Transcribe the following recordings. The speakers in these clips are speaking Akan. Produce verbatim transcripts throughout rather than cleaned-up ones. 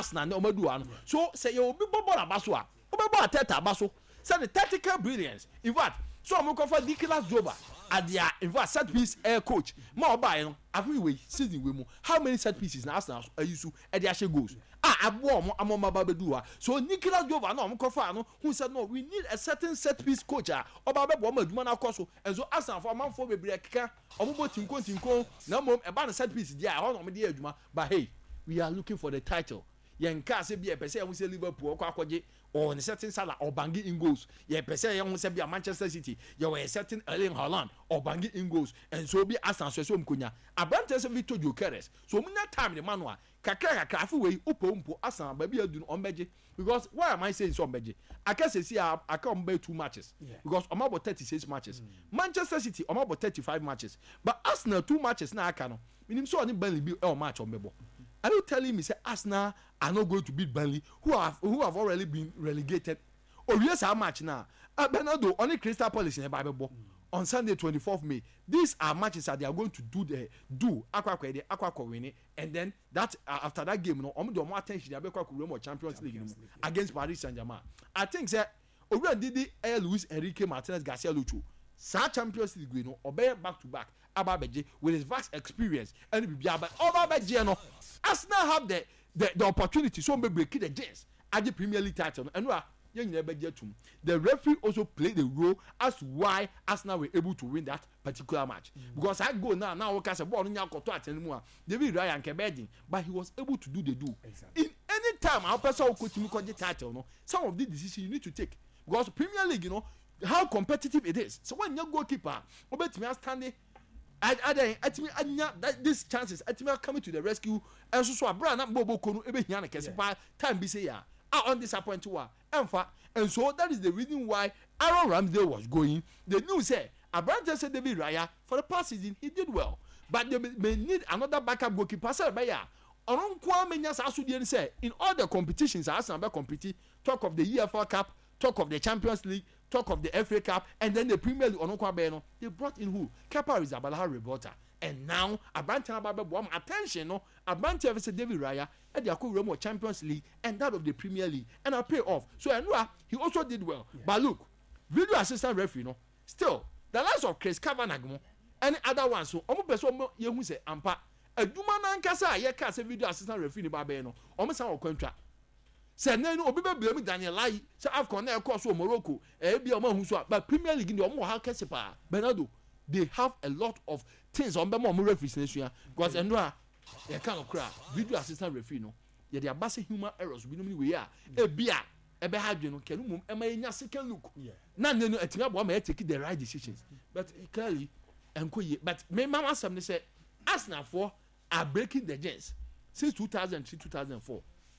Arsenal ne omadu ano so say you obi bobo na baso a obi Arteta baso say the tactical brilliance in fact so I'm going for Nicolas Joba at the in fact set piece air coach more by no every way season we mo how many set pieces na Arsenal are you so e dey ashe goals ah abo mo amoma babedu ha so Nicolas Joba na I'm going for no who said no we need a certain set piece coach ah oba bebo mo aduma na koso and so Arsenal for man for bebre keka omo tinko tinko na mom e ba na set piece dia ho no mo dey aduma but hey we are looking for the title yen ka se bia pese yen se Liverpool kwa kwaje on certain sala or bangi in goals yen pese yen se bia Manchester City you were certain Erling Haaland or bangi in goals and so be Arsenal so so mkonya Abrante se Victor Gyökeres so munya time the manual kakra kakra afi we upo umpo Arsenal ba bia dun ombeje because why am I saying so ombeje aka se si aka ombe two matches yeah. Because om about thirty-six matches mm. Manchester City om about thirty-five matches but Arsenal two matches na aka no minim so oni Burnley be e match ombebo. Are you telling me say Arsenal are not going to beat Burnley who have who have already been relegated? Oh yes, how much now? Uh, Bernardo only Crystal Palace in the Bible mm. on Sunday twenty-fourth of May. These are matches that they are going to do the do Aqua the Aqua winning and then that uh, after that game, no, um, the more attention they are going Champions League, League no, against Paris Saint-Germain. I think that already did the Luis Enrique Martinez Garcia Lucho. Sa Champions League we no obey back to back Ababeje with his vast experience and be but Ababeje no Arsenal have the the, the opportunity so be break the chance at the Premier League title and we you never get to the referee also played the role as why Arsenal were able to win that particular match mm-hmm. Because I go now now okay say ball nya koto atenmu David Ryan Kebedin but he was able to do the do exactly. In any time our person will coach me the title no some of the decisions you need to take because Premier League you know how competitive it is so when your goalkeeper obet me standing I I atimi anya that these chances atimi coming to the rescue and so so abra na bobo konu ebe hia na kese pa time bi say ya ah on disappoint wa emfa and so that is the reason why Aaron Ramsdale was going the news say Abrante said David Raya for the past season he did well but they may need another backup goalkeeper say by ya onon kwa menya sa so dey say in all the competitions Arsenal be compete talk of the E F L Cup talk of the Champions League talk of the F A Cup and then the Premier League onon kwa be no they brought in who Kepa Arrizabalaga reporter and now Abrante Ababe boam attention no Abrante versus David Raya at the Akura Champions League and that of the Premier League and I pay off so Enua he also did well yeah. But look video assistant referee no still the likes of Chris Kavanagh and other ones so omo person yehu say ampa aduma na nkasa ye ka say video assistant referee ni ba be no omo san okwantwa say na no obi be blame Daniel Lai say Afcon na e course o Morocco e bia omo hu so but Premier League ni omo ha kese pa Bernardo they have a lot of things on them omo referees nation because Enua ye kan okra video assistant referee no ye dey abase human errors bi no me we a e bia e be hadwe no kenu mum e ma nya second look na ne no atima bo ma take the right decisions but clearly enkoye but me mama sam ne say Arsenal for are breaking the gens since two thousand three two thousand four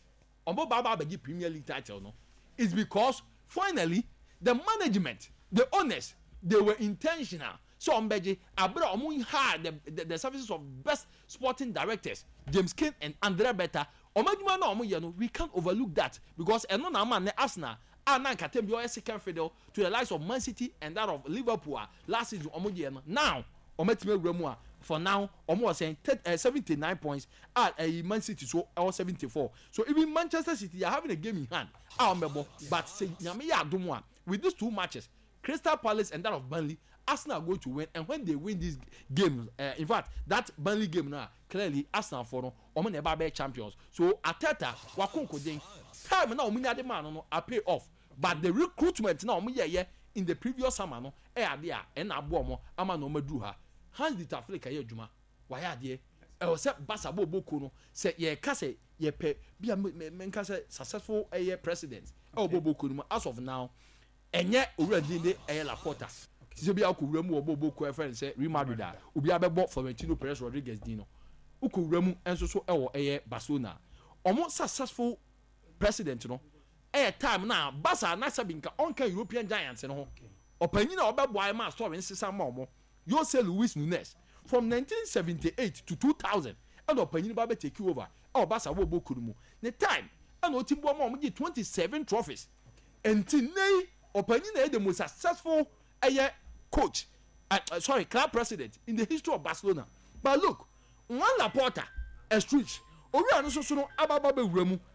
omo baba be Premier League title no it's because finally the management the owners they were intentional so ombeje abra omo had the, the the services of best sporting directors James King and Andre Beta omaduma na omo ye no we can't overlook that because eno na man Arsenal and Katem your second fiddle to the likes of Man City and that of Liverpool last season omo ye no now ometime wramu for now omo was saying uh, seventy-nine points at uh, Man City so or seventy-four so even Manchester City are having a game in hand ah omebo but say nyame ya adomo with these two matches Crystal Palace and that of Burnley Arsenal are going to win and when they win this game uh, in fact that Burnley game now clearly Arsenal for no omo na eba be champions so Arteta wakonko den time na omo nya de man no a pay off but the recruitment na omo ye ye in the previous summer no e ade a e na abo omo ama na omo du ha Hans Dieter Flick ye adwuma wa ya ade e o se basa bo boko no se ye ka se ye pe bia me nka se successful eh president e o bo boko no as of now enye already de eh Laporta ti se bia ko wuramu obo boko e friend se Real Madrid a obi abebo Florentino Perez Rodriguez dino uko wuramu enso so e wo eh Barcelona omo successful president no eh time na Barca na sabinka onka European giants no ho opanyi na obebo ai ma story nsesa ma omo Jose Luis Nunes from nineteen seventy-eight to two thousand and opanyi ba be take over e Barca wo boko mu the time and otimbo ma omo get twenty-seven trophies enti nei opanyi na the most successful eh coach uh, uh, sorry club president in the history of Barcelona but look one Laporta a stretch ori anu so so no ababa be wuramu